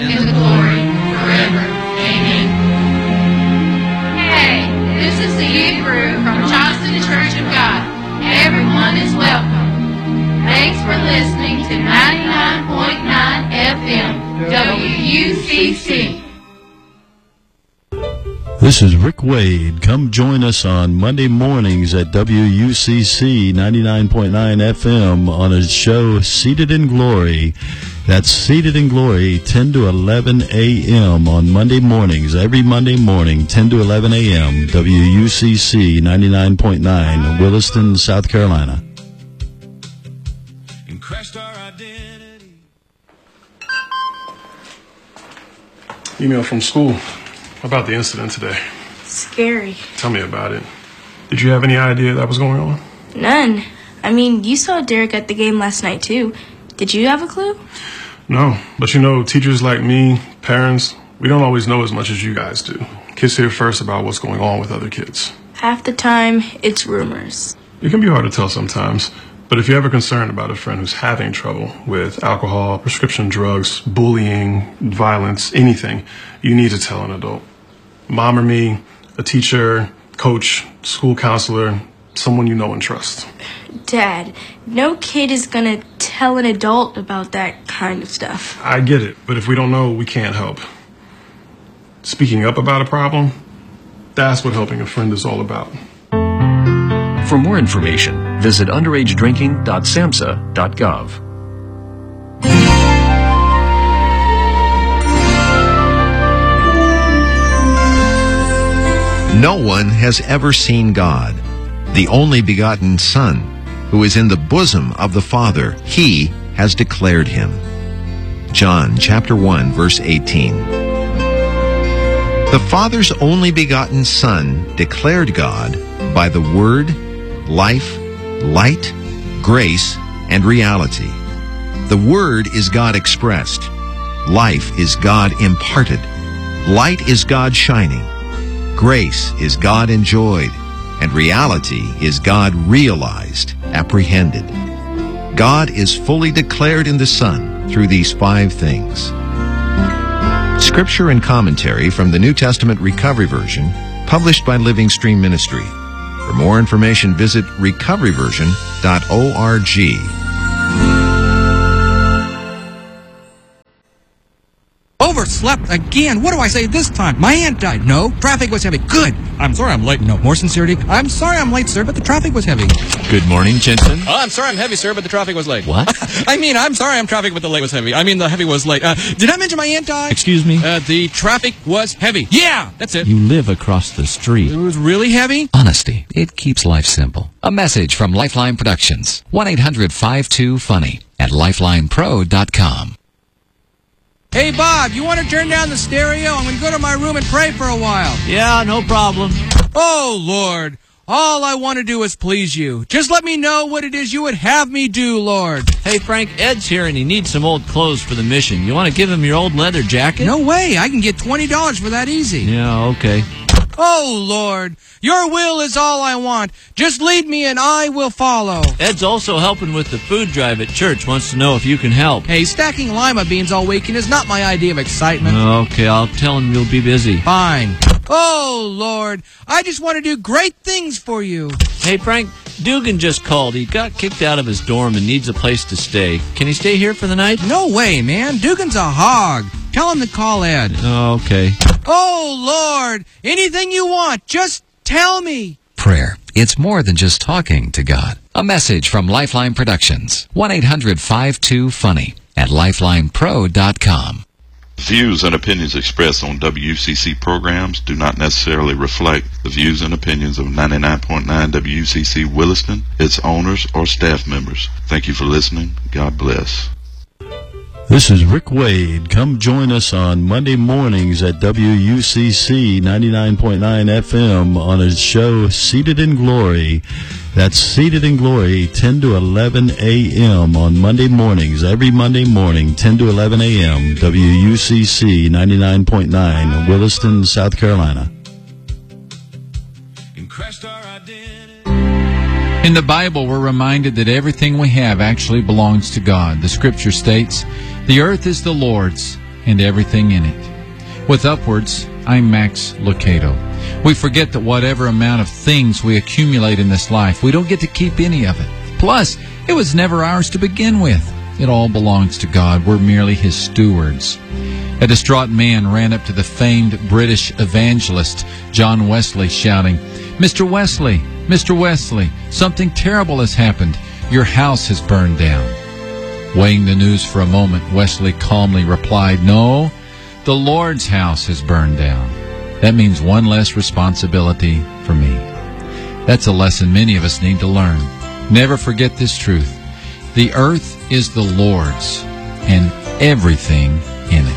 and the glory forever. Amen. Hey, this is the youth group from Charleston Church of God. Everyone is welcome. Thanks for listening to 99.9 FM, WUCC. This is Rick Wade. Come join us on Monday mornings at WUCC 99.9 FM on a show Seated in Glory. That's Seated in Glory, 10 to 11 a.m. on Monday mornings. Every Monday morning, 10 to 11 a.m., WUCC 99.9, Williston, South Carolina. Email from school about the incident today. Scary. Tell me about it. Did you have any idea that was going on? None. I mean, you saw Derek at the game last night, too. Did you have a clue? No, but you know, teachers like me, parents, we don't always know as much as you guys do. Kids hear first about what's going on with other kids. Half the time, it's rumors. It can be hard to tell sometimes, but if you're ever concerned about a friend who's having trouble with alcohol, prescription drugs, bullying, violence, anything, you need to tell an adult. Mom or me, a teacher, coach, school counselor, someone you know and trust. Dad, no kid is gonna tell an adult about that kind of stuff. I get it, but if we don't know, we can't help. Speaking up about a problem, that's what helping a friend is all about. For more information, visit underagedrinking.samhsa.gov. No one has ever seen God, the only begotten Son, who is in the bosom of the Father. He has declared him. John chapter 1, verse 18. The Father's only begotten Son declared God by the Word, life, light, grace, and reality. The Word is God expressed. Life is God imparted. Light is God shining. Grace is God enjoyed, and reality is God realized, apprehended. God is fully declared in the Son through these 5 things. Scripture and commentary from the New Testament Recovery Version, published by Living Stream Ministry. For more information, visit recoveryversion.org. Overslept again. What do I say this time? My aunt died. No. Traffic was heavy. Good. I'm sorry I'm late. No. More sincerity. I'm sorry I'm late, sir, but the traffic was heavy. Good morning, Jensen. Oh, I'm sorry I'm heavy, sir, but the traffic was late. What? I mean, I'm sorry I'm traffic, but the late was heavy. I mean, the heavy was late. Did I mention my aunt died? Excuse me? The traffic was heavy. Yeah, that's it. You live across the street. It was really heavy? Honesty. It keeps life simple. A message from Lifeline Productions. 1-800-52-FUNNY at lifelinepro.com. Hey, Bob, you want to turn down the stereo? I'm going to go to my room and pray for a while. Yeah, no problem. Oh, Lord, all I want to do is please you. Just let me know what it is you would have me do, Lord. Hey, Frank, Ed's here and he needs some old clothes for the mission. You want to give him your old leather jacket? No way. I can get $20 for that easy. Yeah, okay. Oh, Lord, your will is all I want. Just lead me and I will follow. Ed's also helping with the food drive at church. Wants to know if you can help. Hey, stacking lima beans all weekend is not my idea of excitement. Okay, I'll tell him you'll be busy. Fine. Oh, Lord, I just want to do great things for you. Hey, Frank, Dugan just called. He got kicked out of his dorm and needs a place to stay. Can he stay here for the night? No way, man. Dugan's a hog. Tell him to call Ed. Okay. Oh, Lord, anything you want, just tell me. Prayer. It's more than just talking to God. A message from Lifeline Productions. 1-800-52-FUNNY at lifelinepro.com. Views and opinions expressed on WCC programs do not necessarily reflect the views and opinions of 99.9 WCC Williston, its owners, or staff members. Thank you for listening. God bless. This is Rick Wade. Come join us on Monday mornings at WUCC 99.9 FM on a show Seated in Glory. That's Seated in Glory, 10 to 11 a.m. on Monday mornings. Every Monday morning, 10 to 11 a.m., WUCC 99.9, Williston, South Carolina. In the Bible, we're reminded that everything we have actually belongs to God. The Scripture states, "The earth is the Lord's, and everything in it. With Upwards, I'm Max Lucado. We forget that whatever amount of things we accumulate in this life, we don't get to keep any of it. Plus, it was never ours to begin with. It all belongs to God. We're merely His stewards. A distraught man ran up to the famed British evangelist John Wesley, shouting, "Mr. Wesley, Mr. Wesley, something terrible has happened. Your house has burned down." Weighing the news for a moment, Wesley calmly replied, "No, the Lord's house has burned down. That means one less responsibility for me." That's a lesson many of us need to learn. Never forget this truth. The earth is the Lord's, and everything